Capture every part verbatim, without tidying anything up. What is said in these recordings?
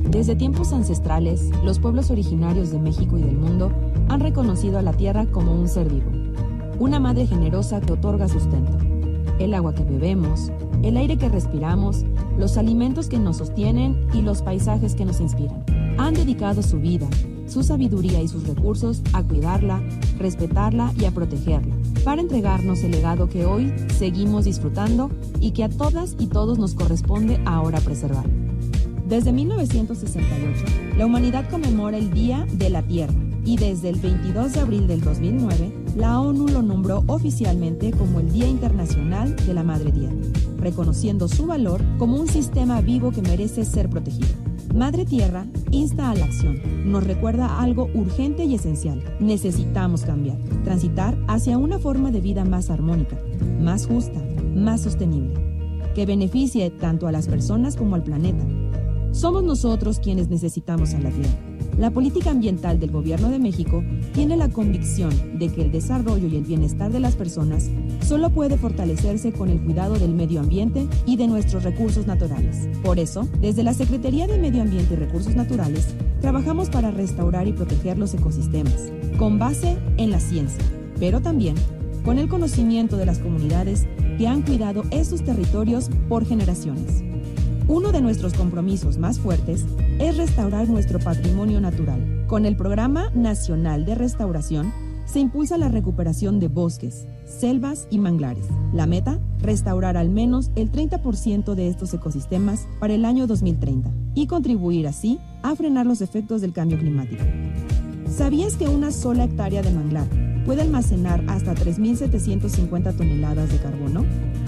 Desde tiempos ancestrales, los pueblos originarios de México y del mundo han reconocido a la tierra como un ser vivo, una madre generosa que otorga sustento. El agua que bebemos, el aire que respiramos, los alimentos que nos sostienen y los paisajes que nos inspiran. Han dedicado su vida, su sabiduría y sus recursos a cuidarla, respetarla y a protegerla, para entregarnos el legado que hoy seguimos disfrutando y que a todas y todos nos corresponde ahora preservar. Desde mil novecientos sesenta y ocho, la humanidad conmemora el Día de la Tierra y desde el veintidós de abril del dos mil nueve, la ONU lo nombró oficialmente como el Día Internacional de la Madre Tierra, reconociendo su valor como un sistema vivo que merece ser protegido. Madre Tierra insta a la acción, nos recuerda algo urgente y esencial. Necesitamos cambiar, transitar hacia una forma de vida más armónica, más justa, más sostenible, que beneficie tanto a las personas como al planeta. Somos nosotros quienes necesitamos a la Tierra. La política ambiental del Gobierno de México tiene la convicción de que el desarrollo y el bienestar de las personas solo puede fortalecerse con el cuidado del medio ambiente y de nuestros recursos naturales. Por eso, desde la Secretaría de Medio Ambiente y Recursos Naturales, trabajamos para restaurar y proteger los ecosistemas, con base en la ciencia, pero también con el conocimiento de las comunidades que han cuidado esos territorios por generaciones. Uno de nuestros compromisos más fuertes es restaurar nuestro patrimonio natural. Con el Programa Nacional de Restauración se impulsa la recuperación de bosques, selvas y manglares. La meta, restaurar al menos el treinta por ciento de estos ecosistemas para el año dos mil treinta y contribuir así a frenar los efectos del cambio climático. ¿Sabías que una sola hectárea de manglar puede almacenar hasta tres mil setecientas cincuenta toneladas de carbono?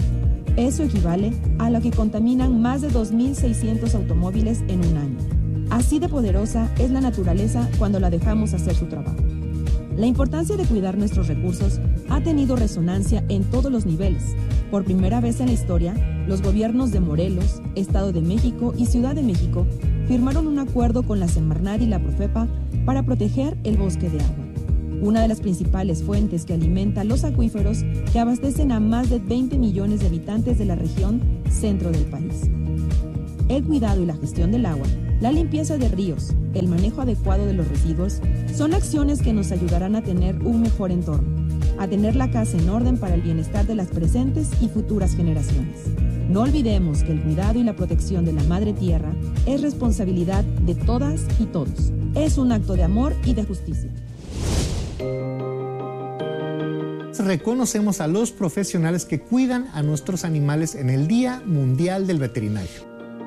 Eso equivale a lo que contaminan más de dos mil seiscientos automóviles en un año. Así de poderosa es la naturaleza cuando la dejamos hacer su trabajo. La importancia de cuidar nuestros recursos ha tenido resonancia en todos los niveles. Por primera vez en la historia, los gobiernos de Morelos, Estado de México y Ciudad de México firmaron un acuerdo con la Semarnat y la Profepa para proteger el bosque de agua, una de las principales fuentes que alimenta los acuíferos que abastecen a más de veinte millones de habitantes de la región centro del país. El cuidado y la gestión del agua, la limpieza de ríos, el manejo adecuado de los residuos, son acciones que nos ayudarán a tener un mejor entorno, a tener la casa en orden para el bienestar de las presentes y futuras generaciones. No olvidemos que el cuidado y la protección de la Madre Tierra es responsabilidad de todas y todos. Es un acto de amor y de justicia. Reconocemos a los profesionales que cuidan a nuestros animales en el Día Mundial del Veterinario.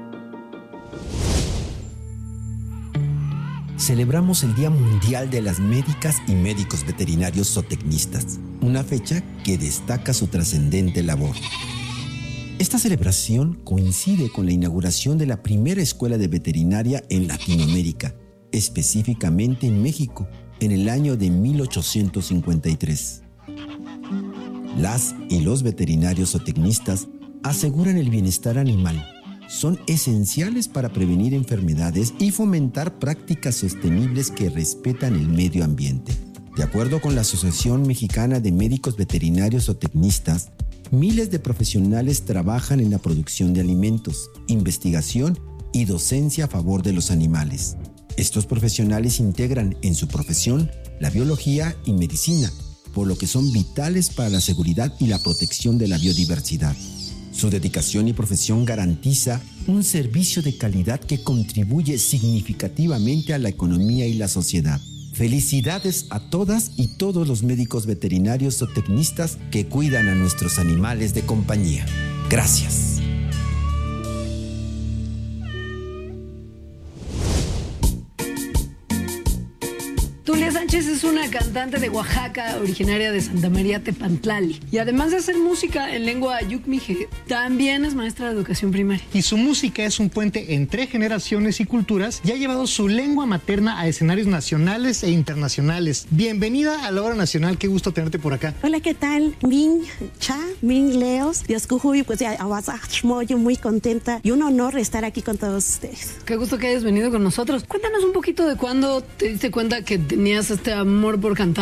Celebramos el Día Mundial de las Médicas y Médicos Veterinarios Zootecnistas, una fecha que destaca su trascendente labor. Esta celebración coincide con la inauguración de la primera escuela de veterinaria en Latinoamérica, específicamente en México, en el año de mil ochocientos cincuenta y tres. Las y los veterinarios zootecnistas aseguran el bienestar animal. Son esenciales para prevenir enfermedades y fomentar prácticas sostenibles que respetan el medio ambiente. De acuerdo con la Asociación Mexicana de Médicos Veterinarios Zootecnistas, miles de profesionales trabajan en la producción de alimentos, investigación y docencia a favor de los animales. Estos profesionales integran en su profesión la biología y medicina, por lo que son vitales para la seguridad y la protección de la biodiversidad. Su dedicación y profesión garantiza un servicio de calidad que contribuye significativamente a la economía y la sociedad. Felicidades a todas y todos los médicos veterinarios zootecnistas que cuidan a nuestros animales de compañía. Gracias. Tulia Sánchez es una cantante de Oaxaca, originaria de Santa María Tepantlali. Y además de hacer música en lengua yukmije, también es maestra de educación primaria. Y su música es un puente entre generaciones y culturas y ha llevado su lengua materna a escenarios nacionales e internacionales. Bienvenida a la Hora Nacional, qué gusto tenerte por acá. Hola, ¿qué tal? Min Cha, Min Leos, Dioscujuy, pues ya yo muy contenta y un honor estar aquí con todos ustedes. Qué gusto que hayas venido con nosotros. Cuéntanos un poquito de cuándo te diste cuenta que tenías este amor por cantar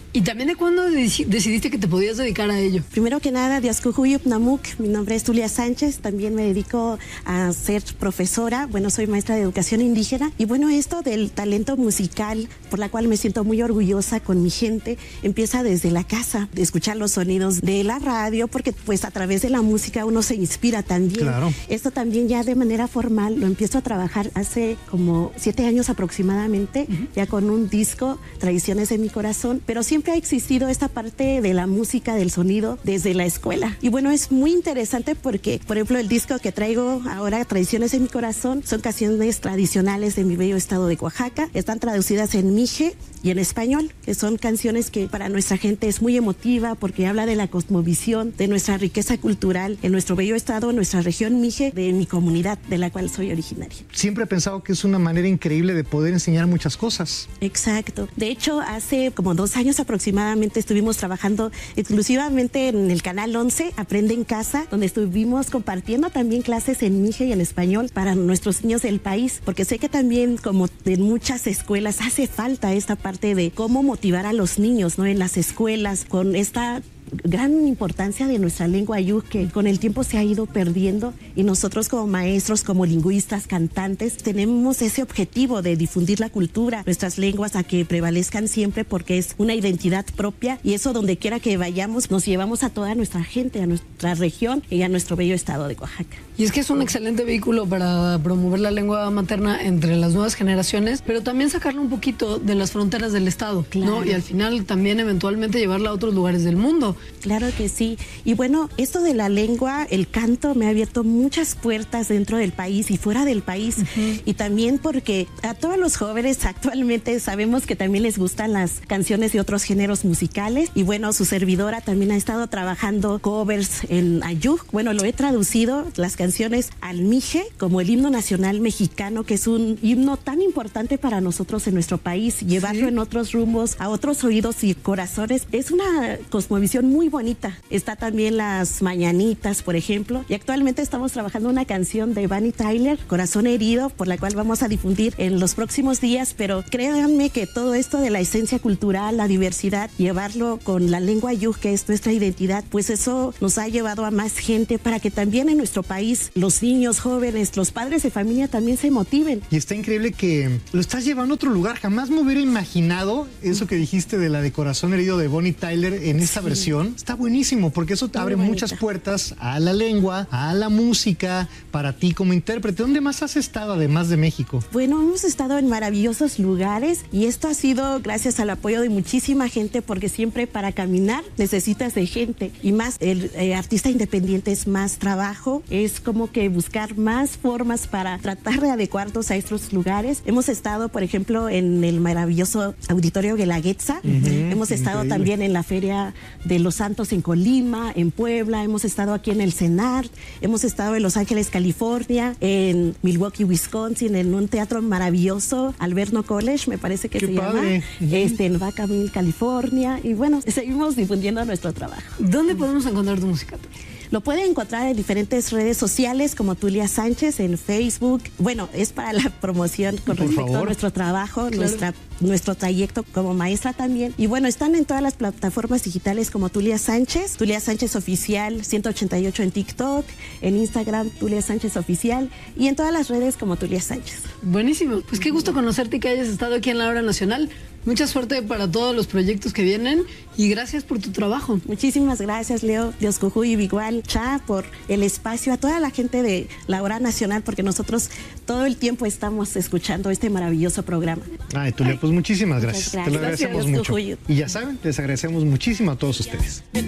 ¿Y también de cuándo decidiste que te podías dedicar a ello? Primero que nada, Diascujuyup Namuk, mi nombre es Tulia Sánchez, también me dedico a ser profesora, bueno, soy maestra de educación indígena, y bueno, esto del talento musical, por la cual me siento muy orgullosa con mi gente, empieza desde la casa, de escuchar los sonidos de la radio, porque pues a través de la música uno se inspira también. Claro. Esto también ya de manera formal lo empiezo a trabajar hace como siete años aproximadamente, uh-huh. ya con un disco, Tradiciones de mi Corazón, pero siempre ha existido esta parte de la música, del sonido, desde la escuela. Y bueno, es muy interesante porque, por ejemplo, el disco que traigo ahora, Tradiciones de mi Corazón, son canciones tradicionales de mi bello estado de Oaxaca, están traducidas en mije y en español, que son canciones que para nuestra gente es muy emotiva porque habla de la cosmovisión, de nuestra riqueza cultural en nuestro bello estado, nuestra región mije, de mi comunidad de la cual soy originaria. Siempre he pensado que es una manera increíble de poder enseñar muchas cosas. Exacto. De hecho, hace como dos años aproximadamente estuvimos trabajando exclusivamente en el Canal once, Aprende en Casa, donde estuvimos compartiendo también clases en mije y en español para nuestros niños del país, porque sé que también, como en muchas escuelas, hace falta esta parte de cómo motivar a los niños, ¿no? En las escuelas, con esta gran importancia de nuestra lengua ayú, que con el tiempo se ha ido perdiendo, y nosotros como maestros, como lingüistas, cantantes, tenemos ese objetivo de difundir la cultura, nuestras lenguas, a que prevalezcan siempre, porque es una identidad propia, y eso donde quiera que vayamos nos llevamos a toda nuestra gente, a nuestra región y a nuestro bello estado de Oaxaca. Y es que es un excelente vehículo para promover la lengua materna entre las nuevas generaciones, pero también sacarla un poquito de las fronteras del estado, claro, ¿no? Y al final también eventualmente llevarla a otros lugares del mundo. Claro que sí. Y bueno, esto de la lengua, el canto me ha abierto muchas puertas dentro del país y fuera del país. Uh-huh. Y también porque a todos los jóvenes actualmente sabemos que también les gustan las canciones de otros géneros musicales. Y bueno, su servidora también ha estado trabajando covers en ayú. Bueno, lo he traducido, las canciones al mije, como el himno nacional mexicano, que es un himno tan importante para nosotros en nuestro país. Llevarlo, ¿sí?, en otros rumbos, a otros oídos y corazones, es una cosmovisión muy bonita. Está también las mañanitas, por ejemplo, y actualmente estamos trabajando una canción de Bonnie Tyler, Corazón Herido, por la cual vamos a difundir en los próximos días, pero créanme que todo esto de la esencia cultural, la diversidad, llevarlo con la lengua ayú, que es nuestra identidad, pues eso nos ha llevado a más gente para que también en nuestro país los niños, jóvenes, los padres de familia también se motiven. Y está increíble que lo estás llevando a otro lugar. Jamás me hubiera imaginado eso que dijiste de la de Corazón Herido de Bonnie Tyler en esta, sí, versión. Está buenísimo, porque eso te abre muchas puertas a la lengua, a la música, para ti como intérprete. ¿Dónde más has estado además de México? Bueno, hemos estado en maravillosos lugares y esto ha sido gracias al apoyo de muchísima gente, porque siempre para caminar necesitas de gente, y más el eh, artista independiente es más trabajo, es como que buscar más formas para tratar de adecuarnos a estos lugares. Hemos estado, por ejemplo, en el maravilloso Auditorio Guelaguetza, uh-huh, hemos estado increíble. También en la Feria de los Santos en Colima, en Puebla, hemos estado aquí en el CENART, hemos estado en Los Ángeles, California, en Milwaukee, Wisconsin, en un teatro maravilloso, Alverno College, me parece que Qué se padre. llama, este, en Vacaville, California, y bueno, seguimos difundiendo nuestro trabajo. ¿Dónde podemos encontrar tu música? Lo pueden encontrar en diferentes redes sociales como Tulia Sánchez en Facebook. Bueno, es para la promoción con Por respecto favor. a nuestro trabajo, claro, nuestra, nuestro trayecto como maestra también. Y bueno, están en todas las plataformas digitales como Tulia Sánchez, Tulia Sánchez Oficial ciento ochenta y ocho en TikTok, en Instagram Tulia Sánchez Oficial y en todas las redes como Tulia Sánchez. Buenísimo. Pues qué gusto conocerte y que hayas estado aquí en La Hora Nacional. Mucha suerte para todos los proyectos que vienen y gracias por tu trabajo. Muchísimas gracias, Leo, Dioscujuy y Bigual Cha, por el espacio, a toda la gente de La Hora Nacional, porque nosotros todo el tiempo estamos escuchando este maravilloso programa. Ay, Tulia, pues muchísimas gracias. gracias. Te lo agradecemos Gracias, mucho. Dioscujuy. Y ya saben, les agradecemos muchísimo a todos ustedes.